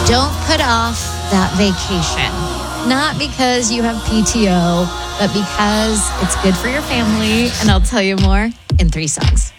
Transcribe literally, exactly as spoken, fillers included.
Don't put off that vacation. Not because you have P T O, but because it's good for your family. And I'll tell you more in three songs.